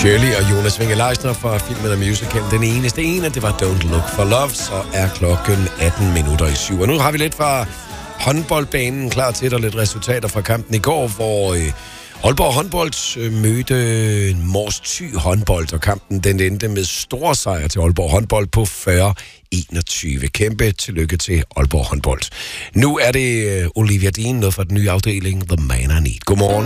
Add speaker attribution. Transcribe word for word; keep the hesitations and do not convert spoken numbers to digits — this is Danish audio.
Speaker 1: Shirley og Jonas Winge Leisner fra filmen og musicalen Den Eneste Ene, det var Don't Look for Love, så er klokken atten minutter i syv. Og nu har vi lidt fra håndboldbanen klar til dig, lidt resultater fra kampen i går, hvor øh, Aalborg håndbold øh, mødte Mors Thy håndbold, og kampen den endte med stor sejr til Aalborg håndbold på fyrre enogtyve. Kæmpe tillykke til Aalborg håndbold. Nu er det øh, Olivia Dean, noget fra den nye afdeling The Man I Need. Godmorgen.